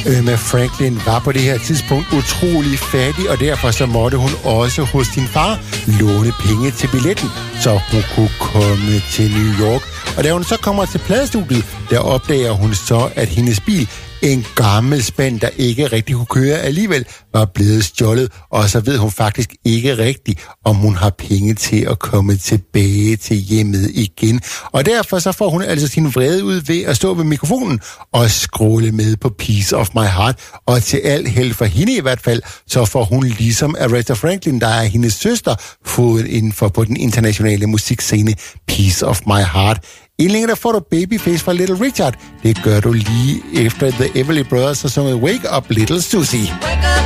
Irma Franklin var på det her tidspunkt utrolig fattig, og derfor så måtte hun også hos sin far låne penge til billetten, så hun kunne komme til New York. Og da hun så kommer til pladestudiet, der opdager hun så, at hendes bil, en gammel spand, der ikke rigtig kunne køre alligevel, var blevet stjålet, og så ved hun faktisk ikke rigtigt, om hun har penge til at komme tilbage til hjemmet igen. Og derfor så får hun altså sin vrede ud ved at stå ved mikrofonen og skråle med på Piece of My Heart. Og til al held for hende i hvert fald, så får hun ligesom Aretha Franklin, der er hendes søster, fået indenfor på den internationale musikscene Piece of My Heart. Indlængere der får du Babyface fra Little Richard. Det gør du lige efter The Everly Brothers har sunget Wake Up Little Susie. Wake up.